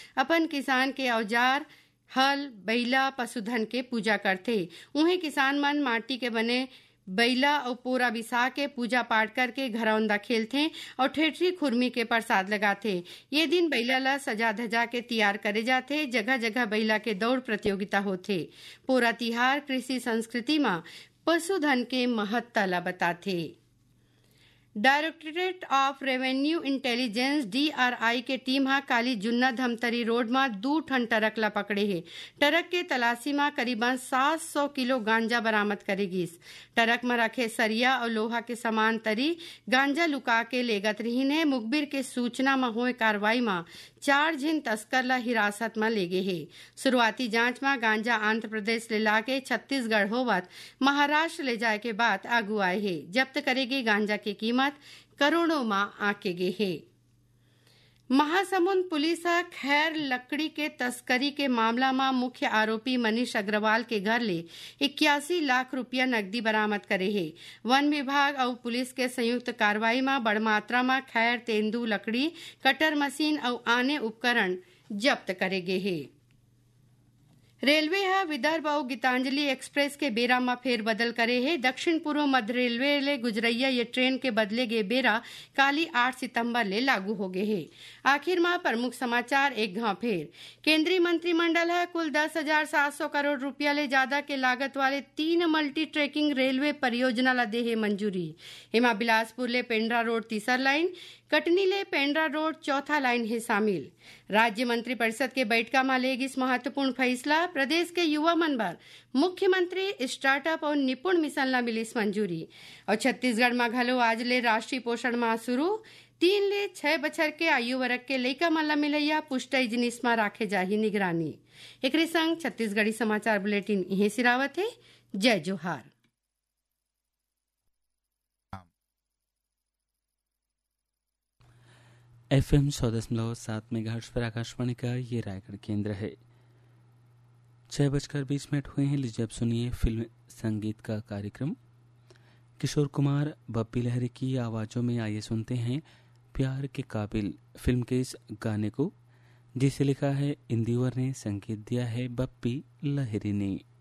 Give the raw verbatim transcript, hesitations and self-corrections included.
अपन किसान के औजार हल बैला पशुधन के पूजा करथे। उन्हें किसान मन माटी के बने बैला और पोरा बिसा के पूजा पाठ करके घरौंदा खेलथे और ठेठरी खुरमी के प्रसाद लगाथे। ये दिन बैला ला सजा धजा के तैयार करे जाथे। जगह जगह बैला के दौड़ प्रतियोगिता होथे। पोरा तिहार कृषि संस्कृति में पशुधन के महत्ता ला बताथे। Directorate of revenue intelligence D R आई के टीम हा काली जुन्ना धमतरी रोड में दू ठन टरक ला पकड़े है। टरक के तलाशी में करीबन सात सौ किलो गांजा बरामद करेगिस। टरक में रखे सरिया और लोहा के समान तरी गांजा लुका के लेगत रहीन है। मुखबिर के सूचना में हुए कार्रवाई में चार झिन तस्कर ला हिरासत में ले गए है। शुरुआती जांच में गांजा आंध्र प्रदेश ले लाके छत्तीसगढ़ होवत महाराष्ट्र ले जाए के बाद आगू आए है। जब्त करेगी गांजा की कीमत करोड़ों में आके गे है। महासमुंद पुलिस खैर लकड़ी के तस्करी के मामला में मुख्य आरोपी मनीष अग्रवाल के घर ले इक्यासी लाख रुपया नकदी बरामद करे है। वन विभाग और पुलिस के संयुक्त कार्रवाई में बड़ मात्रा में खैर तेंदू लकड़ी, कटर मशीन और आने उपकरण जब्त करे गे है। रेलवे हा विदर्भ और गीतांजलि एक्सप्रेस के बेरा में फेरबदल करे है। दक्षिण पूर्व मध्य रेलवे ले गुजरैया ये ट्रेन के बदले गे बेरा काली आठ सितंबर ले लागू हो गए है। आखिर में प्रमुख समाचार एक घाव फेर। केंद्रीय मंत्रिमंडल है कुल दस हजार सात सौ करोड़ रुपया ले ज्यादा के लागत वाले तीन मल्टी ट्रैकिंग रेलवे परियोजना ला दे है मंजूरी। एमा बिलासपुर ले पेंड्रा रोड तीसर लाइन, कटनी ले पेंड्रा रोड चौथा लाइन है शामिल। राज्य मंत्री परिषद के बैठका में लेगिस महत्वपूर्ण फैसला। प्रदेश के युवा मन बर मुख्यमंत्री स्टार्टअप और निपुण मिशन ला मिलिस मंजूरी। और छत्तीसगढ़ में घलो आज ले राष्ट्रीय पोषण माह शुरू। तीन ले छह बछर के आयु वर्ग के लइका मन ला मिलैया पुष्टि जिनिस में राखे जाही निगरानी। एकरे संग छत्तीसगढ़ी समाचार बुलेटिन इहे सिरावत है। जय जोहार। एफ एम सौ दशमलव सात मेगाहर्ट्ज पर आकाशवाणी का ये रायगढ़ केंद्र है। छह बजकर बीस मिनट हुए हैं। लीजिए अब सुनिए फिल्म संगीत का कार्यक्रम। किशोर कुमार, बप्पी लहरी की आवाज़ों में आइए सुनते हैं प्यार के काबिल फिल्म के इस गाने को, जिसे लिखा है इंदिवर ने, संगीत दिया है बप्पी लहरी ने।